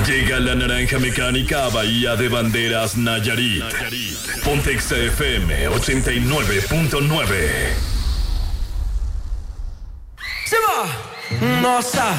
Llega la naranja mecánica a Bahía de Banderas, Nayarit. Pontex FM 89.9. Se va. Nossa.